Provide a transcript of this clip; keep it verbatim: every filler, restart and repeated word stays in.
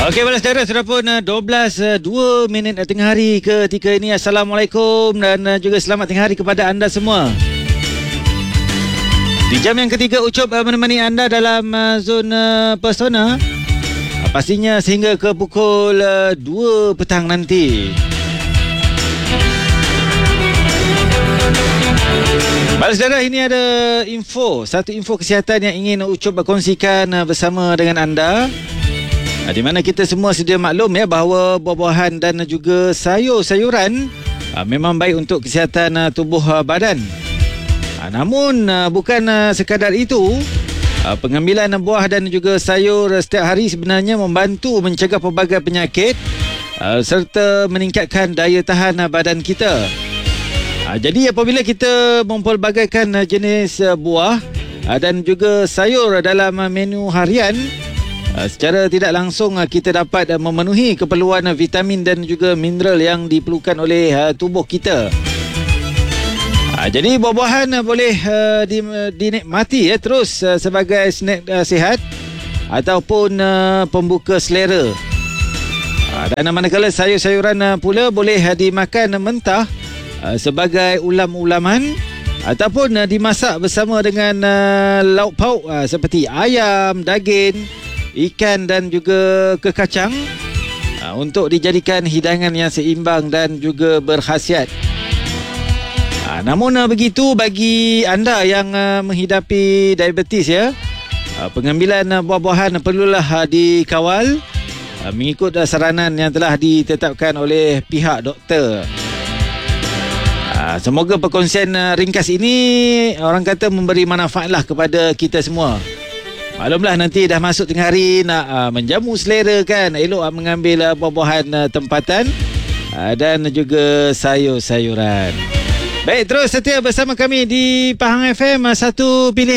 Okey, balas saudara, sudah pun uh, dua belas dua minit tengah hari ketika ini. Assalamualaikum dan uh, juga selamat tengah hari kepada anda semua. Di jam yang ketiga, Ucup uh, menemani anda dalam uh, zona persona. Uh, pastinya sehingga ke pukul uh, dua petang nanti. Baik saudara, ini ada info, satu info kesihatan yang ingin Ucup kongsikan uh, bersama dengan anda. Di mana kita semua sedia maklum ya bahawa buah-buahan dan juga sayur-sayuran aa, memang baik untuk kesihatan aa, tubuh aa, badan. Aa, namun aa, bukan aa, sekadar itu, aa, pengambilan buah dan juga sayur setiap hari sebenarnya membantu mencegah pelbagai penyakit aa, serta meningkatkan daya tahan aa, badan kita. Aa, jadi apabila kita mempelbagaikan aa, jenis aa, buah aa, dan juga sayur dalam aa, menu harian, secara tidak langsung kita dapat memenuhi keperluan vitamin dan juga mineral yang diperlukan oleh tubuh kita. Jadi buah-buahan boleh dinikmati ya terus sebagai snack sihat ataupun pembuka selera. Dan manakala sayur-sayuran pula boleh dimakan mentah sebagai ulam-ulaman ataupun dimasak bersama dengan lauk pauk seperti ayam, daging, ikan dan juga kekacang uh, untuk dijadikan hidangan yang seimbang dan juga berkhasiat. Uh, namun uh, begitu bagi anda yang uh, menghidapi diabetes ya, uh, pengambilan uh, buah-buahan perlulah uh, dikawal uh, mengikut uh, saranan yang telah ditetapkan oleh pihak doktor. Uh, semoga perkongsian uh, ringkas ini orang kata memberi manfaatlah kepada kita semua. Maklumlah nanti dah masuk tengah hari nak uh, menjamu selera kan, elok uh, mengambil uh, buah-buahan uh, tempatan uh, dan juga sayur-sayuran. Baik, terus setia bersama kami di Pahang F M, uh, satu pilihan.